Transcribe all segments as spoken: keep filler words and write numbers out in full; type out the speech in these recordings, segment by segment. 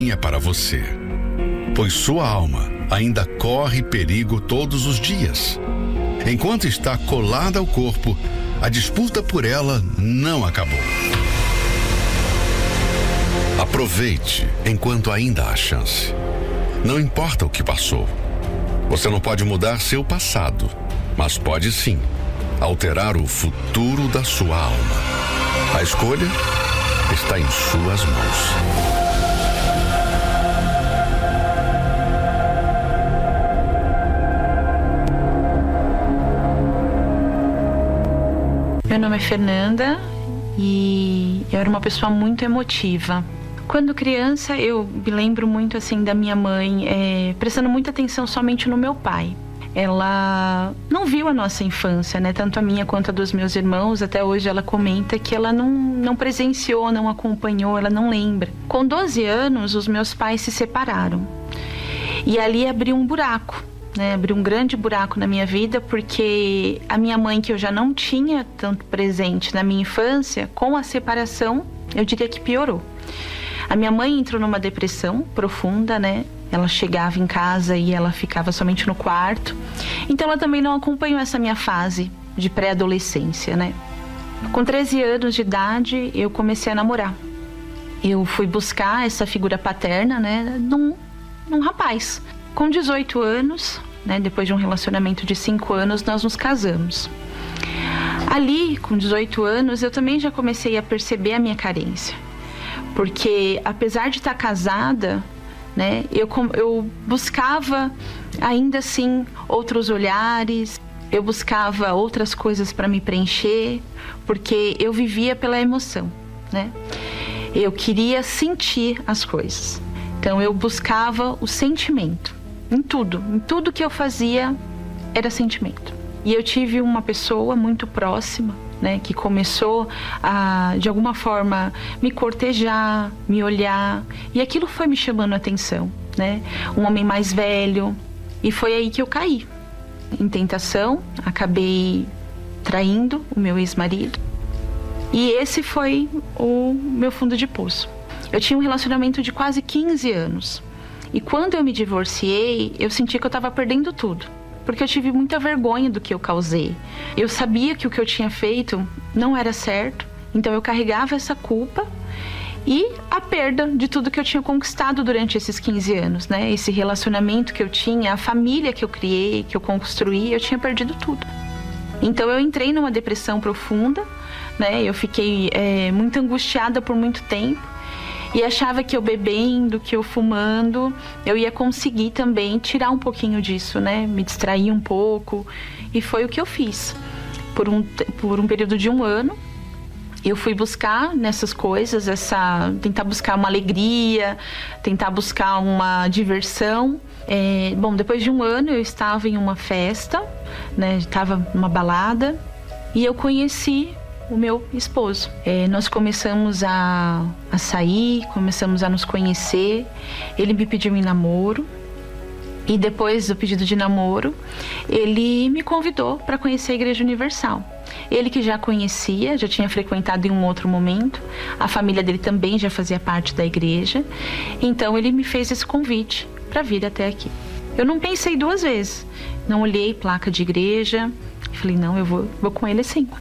é para você, pois sua alma ainda corre perigo todos os dias. Enquanto está colada ao corpo, a disputa por ela não acabou. Aproveite enquanto ainda há chance. Não importa o que passou. Você não pode mudar seu passado, mas pode sim alterar o futuro da sua alma. A escolha está em suas mãos. Meu nome é Fernanda e eu era uma pessoa muito emotiva. Quando criança, eu me lembro muito assim da minha mãe, é, prestando muita atenção somente no meu pai. Ela não viu a nossa infância, né? Tanto a minha quanto a dos meus irmãos. Até hoje ela comenta que ela não, não presenciou, não acompanhou, ela não lembra. Com doze anos, os meus pais se separaram. E ali abriu um buraco, né? Abriu um grande buraco na minha vida, porque a minha mãe, que eu já não tinha tanto presente na minha infância, com a separação, eu diria que piorou. A minha mãe entrou numa depressão profunda, né? Ela chegava em casa e ela ficava somente no quarto. Então ela também não acompanhou essa minha fase de pré-adolescência, né? Com treze anos de idade, eu comecei a namorar. Eu fui buscar essa figura paterna, né? Num, num rapaz. Com dezoito anos, né? Depois de um relacionamento de cinco anos, nós nos casamos. Ali, com dezoito anos, eu também já comecei a perceber a minha carência. Porque, apesar de estar casada, né, eu, eu buscava ainda assim outros olhares, eu buscava outras coisas para me preencher, porque eu vivia pela emoção, né? Eu queria sentir as coisas. Então eu buscava o sentimento em tudo, em tudo que eu fazia era sentimento. E eu tive uma pessoa muito próxima, né, que começou a, de alguma forma, me cortejar, me olhar, e aquilo foi me chamando a atenção, né? Um homem mais velho, e foi aí que eu caí em tentação, acabei traindo o meu ex-marido, e esse foi o meu fundo de poço. Eu tinha um relacionamento de quase quinze anos, e quando eu me divorciei, eu senti que eu estava perdendo tudo. Porque eu tive muita vergonha do que eu causei. Eu sabia que o que eu tinha feito não era certo, então eu carregava essa culpa e a perda de tudo que eu tinha conquistado durante esses quinze anos, né? Esse relacionamento que eu tinha, a família que eu criei, que eu construí, eu tinha perdido tudo. Então eu entrei numa depressão profunda, né? Eu fiquei é, muito angustiada por muito tempo. E achava que eu bebendo, que eu fumando, eu ia conseguir também tirar um pouquinho disso, né? Me distrair um pouco. E foi o que eu fiz. Por um, por um período de um ano, eu fui buscar nessas coisas, essa, tentar buscar uma alegria, tentar buscar uma diversão. É, bom, depois de um ano eu estava em uma festa, né? Estava numa balada e eu conheci o meu esposo. É, nós começamos a, a sair, começamos a nos conhecer. Ele me pediu em namoro. E depois do pedido de namoro, ele me convidou para conhecer a Igreja Universal. Ele que já conhecia, já tinha frequentado em um outro momento. A família dele também já fazia parte da igreja. Então ele me fez esse convite para vir até aqui. Eu não pensei duas vezes. Não olhei placa de igreja. Falei, não, eu vou, vou com ele sim.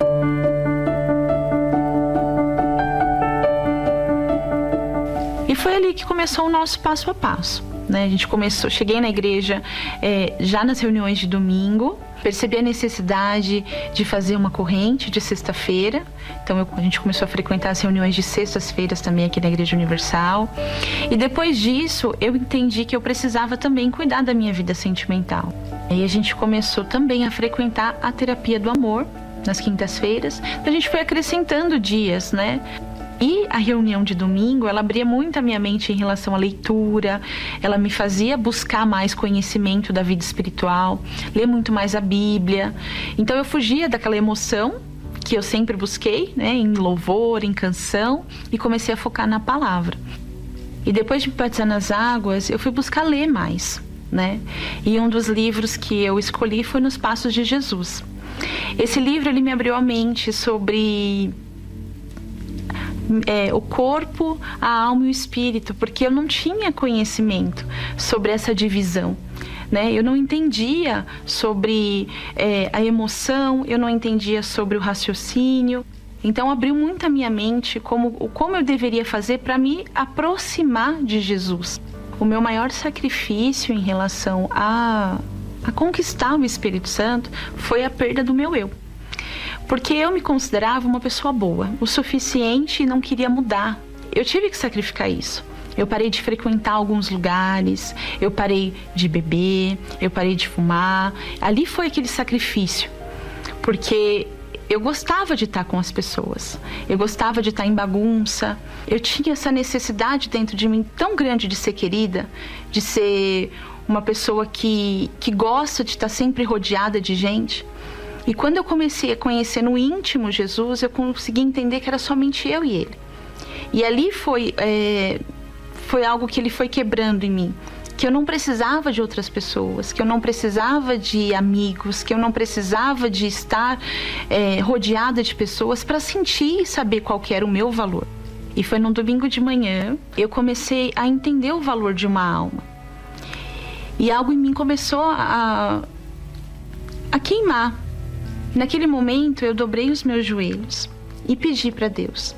E foi ali que começou o nosso passo a passo, né? A gente começou, cheguei na igreja é, já nas reuniões de domingo, percebi a necessidade de fazer uma corrente de sexta-feira. Então eu, a gente começou a frequentar as reuniões de sextas-feiras também aqui na Igreja Universal. E depois disso eu entendi que eu precisava também cuidar da minha vida sentimental. E a gente começou também a frequentar a terapia do amor nas quintas-feiras. Então a gente foi acrescentando dias, né? E a reunião de domingo, ela abria muito a minha mente em relação à leitura, ela me fazia buscar mais conhecimento da vida espiritual, ler muito mais a Bíblia. Então eu fugia daquela emoção que eu sempre busquei, né, em louvor, em canção, e comecei a focar na palavra. E depois de me batizar nas águas, eu fui buscar ler mais, né? E um dos livros que eu escolhi foi Nos Passos de Jesus. Esse livro, ele me abriu a mente sobre é, o corpo, a alma e o espírito, porque eu não tinha conhecimento sobre essa divisão. Né? Eu não entendia sobre é, a emoção, eu não entendia sobre o raciocínio. Então abriu muito a minha mente como, como eu deveria fazer para me aproximar de Jesus. O meu maior sacrifício em relação a, a conquistar o Espírito Santo foi a perda do meu eu. Porque eu me considerava uma pessoa boa, o suficiente, e não queria mudar. Eu tive que sacrificar isso. Eu parei de frequentar alguns lugares, eu parei de beber, eu parei de fumar. Ali foi aquele sacrifício, porque eu gostava de estar com as pessoas, eu gostava de estar em bagunça. Eu tinha essa necessidade dentro de mim tão grande de ser querida, de ser uma pessoa que, que gosta de estar sempre rodeada de gente. E quando eu comecei a conhecer no íntimo Jesus, eu consegui entender que era somente eu e Ele. E ali foi... É, foi algo que Ele foi quebrando em mim, que eu não precisava de outras pessoas, que eu não precisava de amigos, que eu não precisava de estar é, rodeada de pessoas para sentir e saber qual que era o meu valor. E foi num domingo de manhã, eu comecei a entender o valor de uma alma. E algo em mim começou a, a queimar. Naquele momento, eu dobrei os meus joelhos e pedi para Deus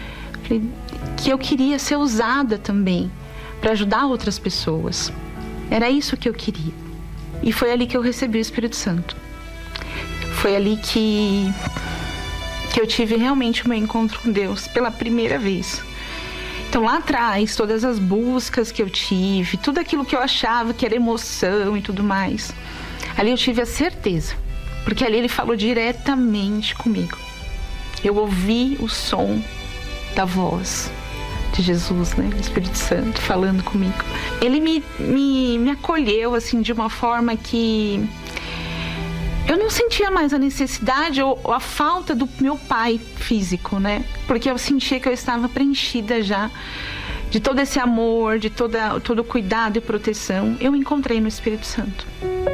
que eu queria ser usada também para ajudar outras pessoas. Era isso que eu queria. E foi ali que eu recebi o Espírito Santo. Foi ali que, que eu tive realmente o meu encontro com Deus pela primeira vez. Então lá atrás, todas as buscas que eu tive, tudo aquilo que eu achava que era emoção e tudo mais, ali eu tive a certeza, porque ali Ele falou diretamente comigo. Eu ouvi o som da voz de Jesus, né? O Espírito Santo falando comigo. Ele me, me, me acolheu, assim, de uma forma que eu não sentia mais a necessidade ou, ou a falta do meu pai físico, né? Porque eu sentia que eu estava preenchida já de todo esse amor, de toda, todo o cuidado e proteção. Eu encontrei no Espírito Santo.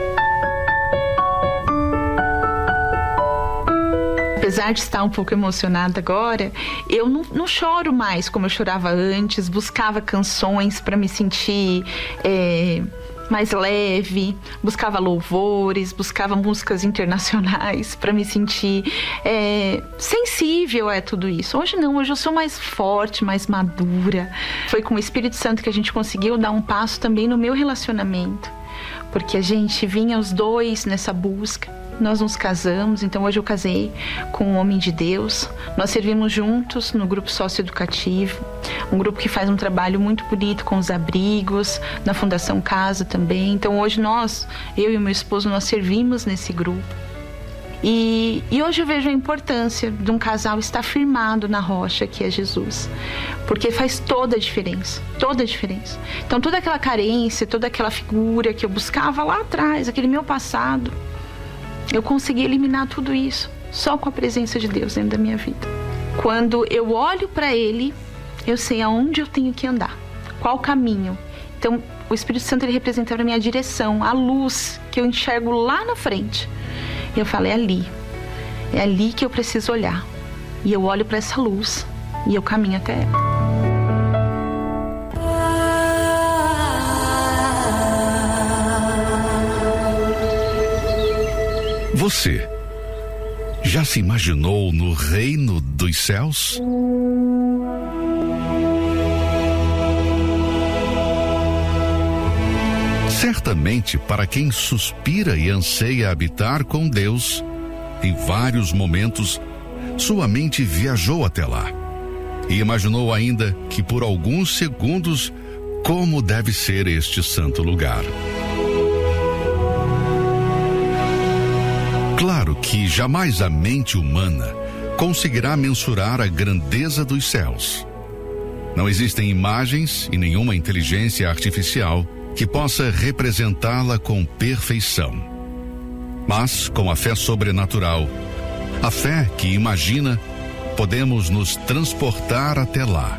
Apesar de estar um pouco emocionada agora, eu não, não choro mais como eu chorava antes. Buscava canções para me sentir é, mais leve, buscava louvores, buscava músicas internacionais para me sentir é, sensível a tudo isso. Hoje não, hoje eu sou mais forte, mais madura. Foi com o Espírito Santo que a gente conseguiu dar um passo também no meu relacionamento, porque a gente vinha os dois nessa busca. Nós nos casamos, então hoje eu casei com um homem de Deus. Nós servimos juntos no grupo socioeducativo, um grupo que faz um trabalho muito bonito com os abrigos, na Fundação Casa também. Então hoje nós, eu e o meu esposo, nós servimos nesse grupo. E, e hoje eu vejo a importância de um casal estar firmado na rocha que é Jesus, porque faz toda a diferença, toda a diferença. Então toda aquela carência, toda aquela figura que eu buscava lá atrás, aquele meu passado, eu consegui eliminar tudo isso só com a presença de Deus dentro da minha vida. Quando eu olho para Ele, eu sei aonde eu tenho que andar, qual caminho. Então, o Espírito Santo, ele representa para mim a direção, a luz que eu enxergo lá na frente. E eu falo, é ali, é ali que eu preciso olhar. E eu olho para essa luz e eu caminho até ela. Você já se imaginou no reino dos céus? Certamente, para quem suspira e anseia habitar com Deus, em vários momentos, sua mente viajou até lá e imaginou ainda que por alguns segundos como deve ser este santo lugar. Claro que jamais a mente humana conseguirá mensurar a grandeza dos céus. Não existem imagens e nenhuma inteligência artificial que possa representá-la com perfeição. Mas, com a fé sobrenatural, a fé que imagina, podemos nos transportar até lá.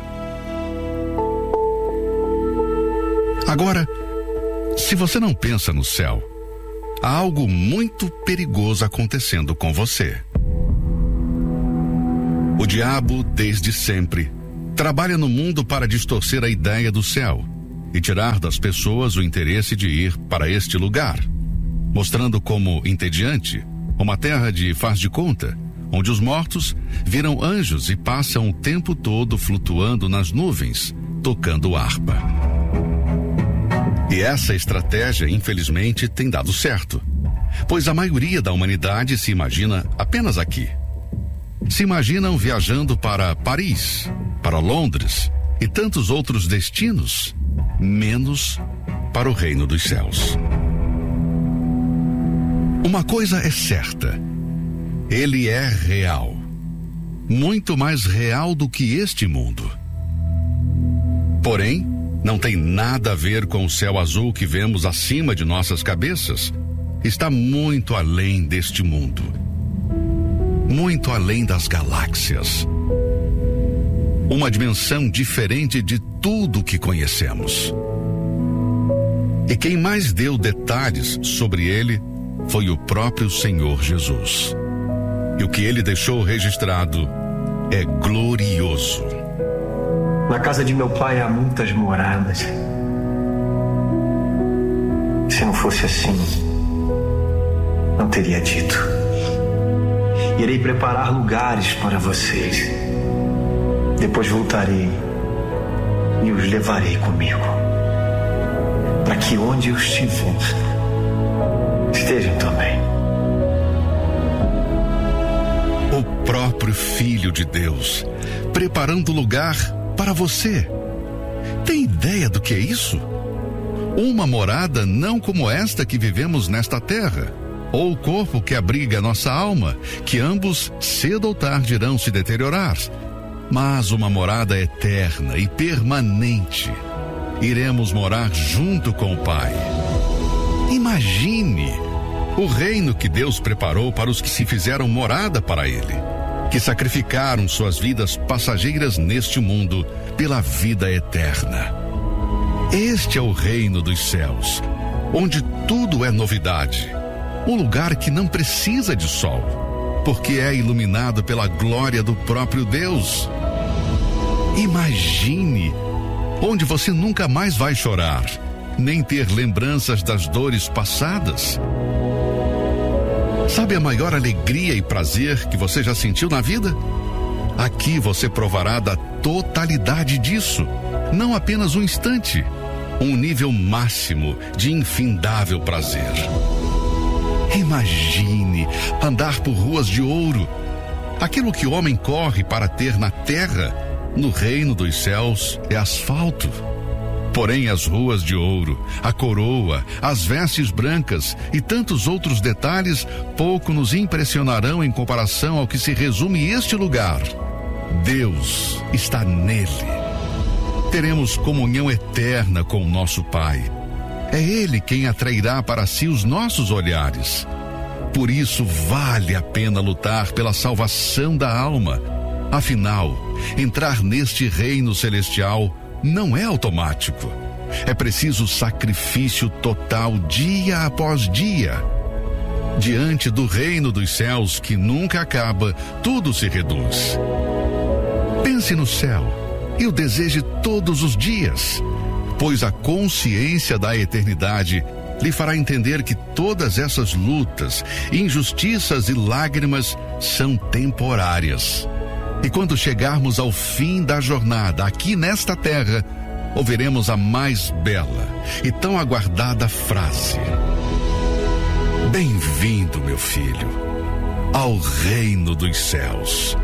Agora, se você não pensa no céu, há algo muito perigoso acontecendo com você. O diabo, desde sempre, trabalha no mundo para distorcer a ideia do céu e tirar das pessoas o interesse de ir para este lugar, mostrando como entediante uma terra de faz de conta, onde os mortos viram anjos e passam o tempo todo flutuando nas nuvens, tocando harpa. E essa estratégia, infelizmente, tem dado certo, pois a maioria da humanidade se imagina apenas aqui. Se imaginam viajando para Paris, para Londres e tantos outros destinos, menos para o reino dos céus. Uma coisa é certa: ele é real, muito mais real do que este mundo. Porém, não tem nada a ver com o céu azul que vemos acima de nossas cabeças. Está muito além deste mundo, muito além das galáxias. Uma dimensão diferente de tudo que conhecemos. E quem mais deu detalhes sobre ele foi o próprio Senhor Jesus. E o que ele deixou registrado é glorioso. Na casa de meu pai há muitas moradas. Se não fosse assim, não teria dito. Irei preparar lugares para vocês. Depois voltarei e os levarei comigo, para que onde eu estiver, estejam também. O próprio Filho de Deus, preparando lugar para você. Tem ideia do que é isso? Uma morada não como esta que vivemos nesta terra, ou o corpo que abriga nossa alma, que ambos cedo ou tarde irão se deteriorar, mas uma morada eterna e permanente. Iremos morar junto com o Pai. Imagine o reino que Deus preparou para os que se fizeram morada para Ele, que sacrificaram suas vidas passageiras neste mundo pela vida eterna. Este é o reino dos céus, onde tudo é novidade. Um lugar que não precisa de sol, porque é iluminado pela glória do próprio Deus. Imagine, onde você nunca mais vai chorar, nem ter lembranças das dores passadas. Sabe a maior alegria e prazer que você já sentiu na vida? Aqui você provará da totalidade disso, não apenas um instante, um nível máximo de infindável prazer. Imagine andar por ruas de ouro. Aquilo que o homem corre para ter na terra, no reino dos céus, é asfalto. Porém, as ruas de ouro, a coroa, as vestes brancas e tantos outros detalhes pouco nos impressionarão em comparação ao que se resume este lugar. Deus está nele. Teremos comunhão eterna com o nosso Pai. É Ele quem atrairá para si os nossos olhares. Por isso, vale a pena lutar pela salvação da alma. Afinal, entrar neste reino celestial não é automático. É preciso sacrifício total dia após dia. Diante do reino dos céus que nunca acaba, tudo se reduz. Pense no céu e o deseje todos os dias, pois a consciência da eternidade lhe fará entender que todas essas lutas, injustiças e lágrimas são temporárias. E quando chegarmos ao fim da jornada aqui nesta terra, ouviremos a mais bela e tão aguardada frase: bem-vindo, meu filho, ao reino dos céus.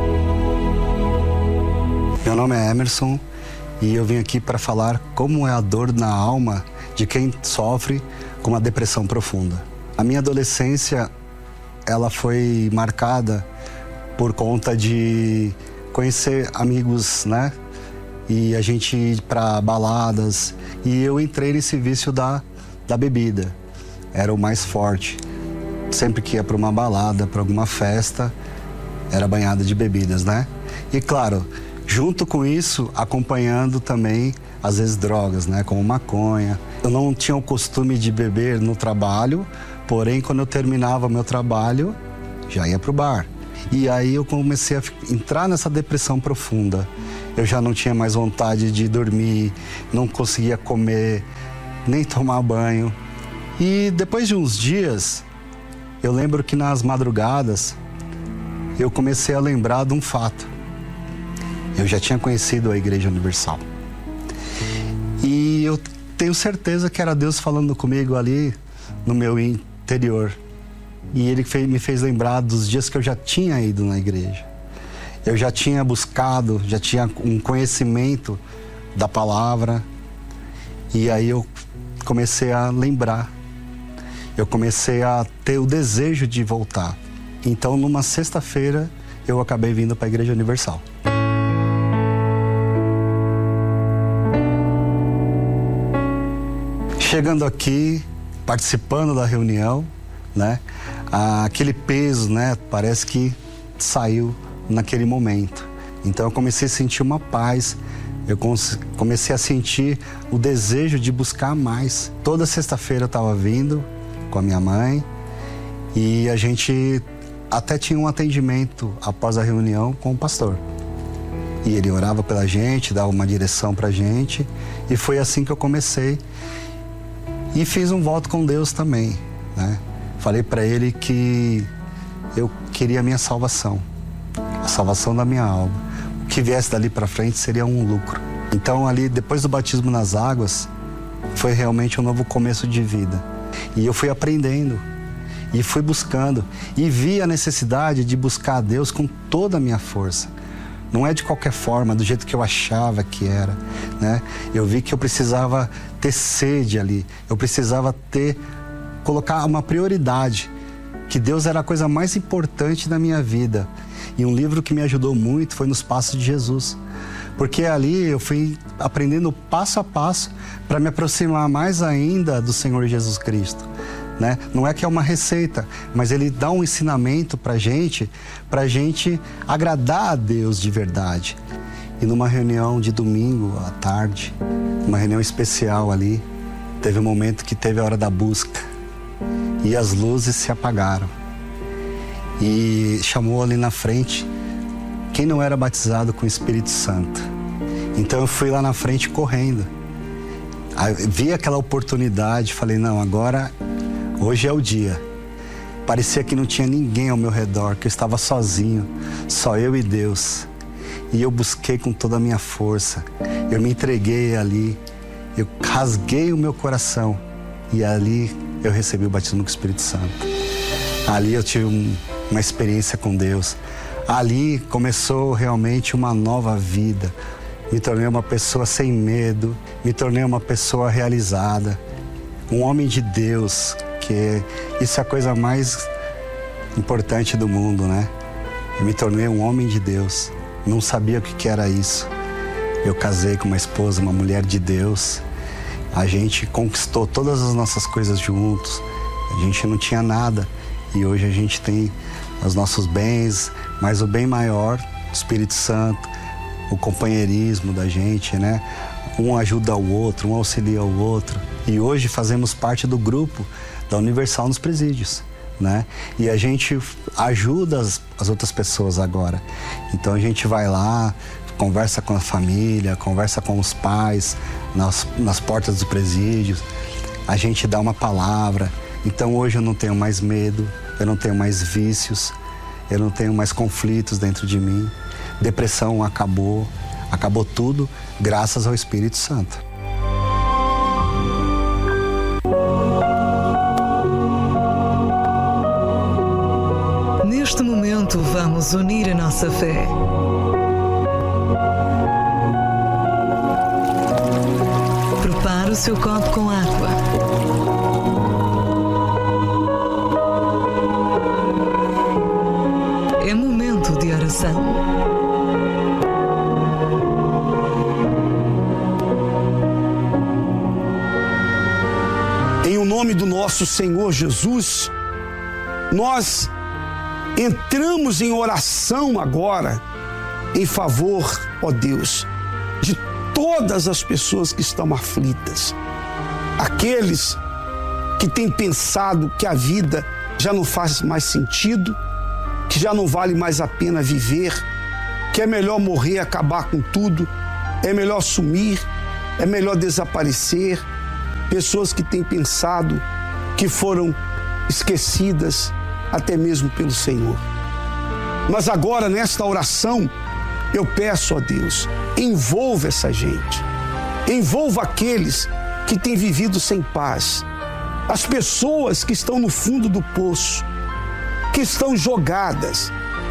Meu nome é Emerson e eu vim aqui para falar como é a dor na alma de quem sofre com uma depressão profunda. A minha adolescência, ela foi marcada por conta de conhecer amigos, né? E a gente ir para baladas. E eu entrei nesse vício da, da bebida. Era o mais forte. Sempre que ia para uma balada, para alguma festa, era banhada de bebidas, né? E claro, junto com isso, acompanhando também, às vezes, drogas, né? Como maconha. Eu não tinha o costume de beber no trabalho, porém, quando eu terminava meu trabalho, já ia pro bar. E aí eu comecei a entrar nessa depressão profunda. eu já não tinha mais vontade de dormir, não conseguia comer, nem tomar banho. E depois de uns dias, eu lembro que nas madrugadas, eu comecei a lembrar de um fato. Eu já tinha conhecido a Igreja Universal. E eu tenho certeza que era Deus falando comigo ali no meu interior. E Ele me fez lembrar dos dias que eu já tinha ido na igreja. Eu já tinha buscado, já tinha um conhecimento da palavra. E aí eu comecei a lembrar. Eu comecei a ter o desejo de voltar. Então, numa sexta-feira, eu acabei vindo para a Igreja Universal. Chegando aqui, participando da reunião, né? Aquele peso, né? Parece que saiu naquele momento. Então eu comecei a sentir uma paz, eu comecei a sentir o desejo de buscar mais. Toda sexta-feira eu estava vindo com a minha mãe e a gente até tinha um atendimento após a reunião com o pastor. E ele orava pela gente, dava uma direção pra gente, e foi assim que eu comecei. E fiz um voto com Deus também, né? Falei para ele que eu queria a minha salvação, a salvação da minha alma. O que viesse dali para frente seria um lucro. Então ali, depois do batismo nas águas, foi realmente um novo começo de vida. E eu fui aprendendo, e fui buscando, e vi a necessidade de buscar a Deus com toda a minha força. Não é de qualquer forma, do jeito que eu achava que era, né? Eu vi que eu precisava ter sede ali, eu precisava ter, colocar uma prioridade, que Deus era a coisa mais importante da minha vida. E um livro que me ajudou muito foi Nos Passos de Jesus. Porque ali eu fui aprendendo passo a passo para me aproximar mais ainda do Senhor Jesus Cristo, né? Não é que é uma receita, mas Ele dá um ensinamento para a gente, para a gente agradar a Deus de verdade. E numa reunião de domingo à tarde, uma reunião especial ali, teve um momento que teve a hora da busca e as luzes se apagaram. E chamou ali na frente quem não era batizado com o Espírito Santo. Então eu fui lá na frente correndo. Aí, vi aquela oportunidade, falei, não, agora, hoje é o dia. Parecia que não tinha ninguém ao meu redor, que eu estava sozinho, só eu e Deus. E eu busquei com toda a minha força. Eu me entreguei ali, eu rasguei o meu coração. E ali eu recebi o batismo com o Espírito Santo. Ali eu tive um, uma experiência com Deus. Ali começou realmente uma nova vida. Me tornei uma pessoa sem medo, me tornei uma pessoa realizada, um homem de Deus, que isso é a coisa mais importante do mundo, né? Eu me tornei um homem de Deus, não sabia o que era isso. Eu casei com uma esposa, uma mulher de Deus, a gente conquistou todas as nossas coisas juntos, a gente não tinha nada e hoje a gente tem os nossos bens, mas o bem maior, o Espírito Santo, o companheirismo da gente, né? Um ajuda o outro, um auxilia o outro. E hoje fazemos parte do grupo da Universal nos presídios, né? E a gente ajuda as, as outras pessoas agora. Então a gente vai lá, conversa com a família, conversa com os pais, nas, nas portas dos presídios. A gente dá uma palavra. Então hoje eu não tenho mais medo, eu não tenho mais vícios, eu não tenho mais conflitos dentro de mim. Depressão acabou, acabou tudo graças ao Espírito Santo. Neste momento vamos unir a nossa fé. Prepare o seu copo com água. É momento de oração. Em o nome do nosso Senhor Jesus, nós entramos em oração agora em favor, ó Deus, de todas as pessoas que estão aflitas. Aqueles que têm pensado que a vida já não faz mais sentido, que já não vale mais a pena viver, que é melhor morrer, acabar com tudo, é melhor sumir, é melhor desaparecer. Pessoas que têm pensado que foram esquecidas até mesmo pelo Senhor. Mas agora, nesta oração, eu peço a Deus, envolva essa gente, envolva aqueles que têm vivido sem paz, as pessoas que estão no fundo do poço, que estão jogadas,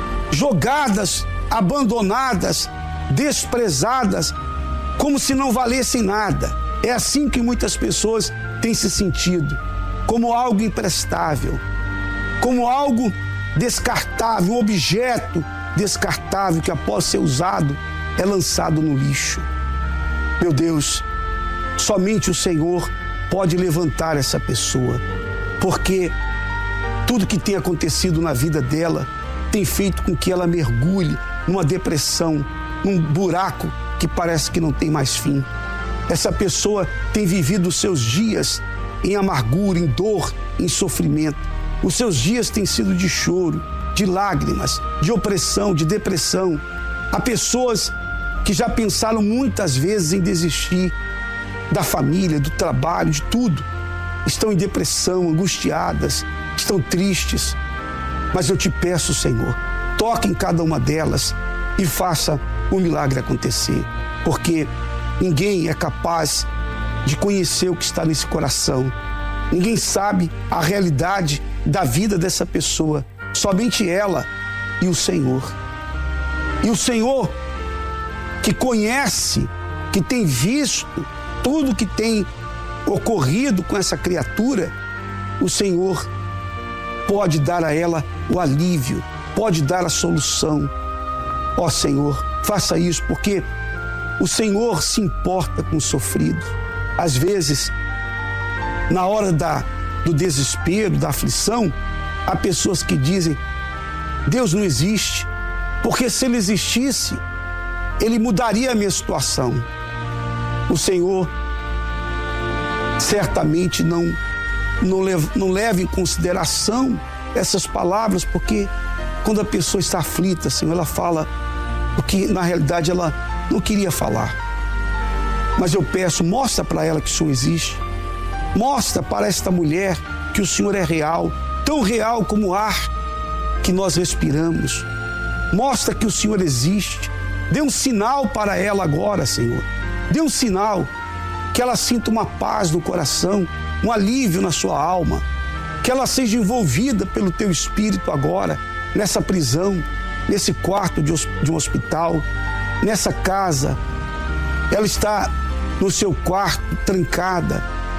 jogadas, abandonadas, desprezadas, como se não valessem nada. É assim que muitas pessoas têm se sentido, como algo imprestável, como algo descartável, um objeto descartável que após ser usado é lançado no lixo. Meu Deus, somente o Senhor pode levantar essa pessoa, porque tudo que tem acontecido na vida dela tem feito com que ela mergulhe numa depressão, num buraco que parece que não tem mais fim. Essa pessoa tem vivido os seus dias em amargura, em dor, em sofrimento. Os seus dias têm sido de choro, de lágrimas, de opressão, de depressão. Há pessoas que já pensaram muitas vezes em desistir da família, do trabalho, de tudo. Estão em depressão, angustiadas, estão tristes. Mas eu te peço, Senhor, toque em cada uma delas e faça o milagre acontecer. Porque ninguém é capaz de conhecer o que está nesse coração. Ninguém sabe a realidade da vida dessa pessoa. Somente ela e o Senhor. E o Senhor, que conhece, que tem visto tudo que tem ocorrido com essa criatura, o Senhor pode dar a ela o alívio, pode dar a solução. Ó Senhor, faça isso, porque o Senhor se importa com o sofrido. Às vezes, na hora da, do desespero, da aflição, há pessoas que dizem: Deus não existe, porque se Ele existisse, Ele mudaria a minha situação. O Senhor certamente não, não, leva, não leva em consideração essas palavras, porque quando a pessoa está aflita, Senhor, ela fala o que na realidade ela não queria falar. Mas eu peço, mostra para ela que o Senhor existe. Mostra para esta mulher que o Senhor é real, tão real como o ar que nós respiramos. Mostra que o Senhor existe. Dê um sinal para ela agora, Senhor. Dê um sinal que ela sinta uma paz no coração, um alívio na sua alma, que ela seja envolvida pelo Teu Espírito agora, nessa prisão, nesse quarto de um hospital, nessa casa. Ela está no seu quarto, trancada,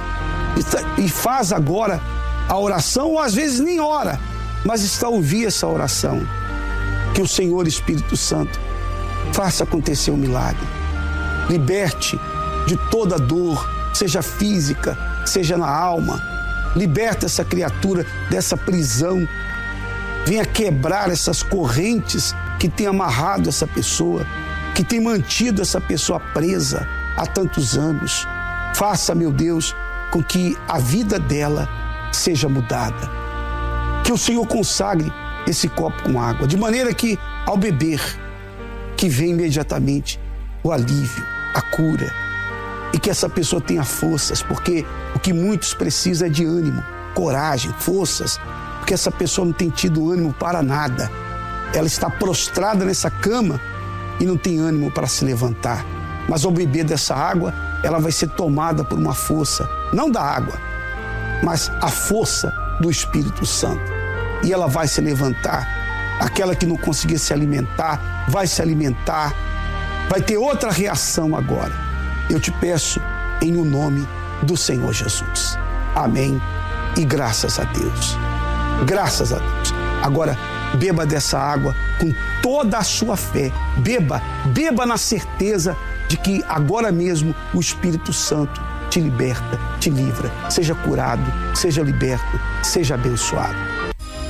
e faz agora a oração, ou às vezes nem ora, mas está a ouvir essa oração. Que o Senhor Espírito Santo faça acontecer um milagre. Liberte de toda dor, seja física, seja na alma. Liberta essa criatura dessa prisão. Venha quebrar essas correntes que tem amarrado essa pessoa, que tem mantido essa pessoa presa há tantos anos. Faça, meu Deus, com que a vida dela seja mudada. Que o Senhor consagre esse copo com água, de maneira que, ao beber, que venha imediatamente o alívio, a cura, e que essa pessoa tenha forças, porque o que muitos precisam é de ânimo, coragem, forças, porque essa pessoa não tem tido ânimo para nada. Ela está prostrada nessa cama e não tem ânimo para se levantar. Mas ao beber dessa água, ela vai ser tomada por uma força, não da água, mas a força do Espírito Santo. E ela vai se levantar. Aquela que não conseguia se alimentar, vai se alimentar, vai ter outra reação agora. Eu te peço em o nome do Senhor Jesus. Amém e graças a Deus. Graças a Deus. Agora, beba dessa água com toda a sua fé. Beba, beba na certeza de que agora mesmo o Espírito Santo te liberta, te livra. Seja curado, seja liberto, seja abençoado.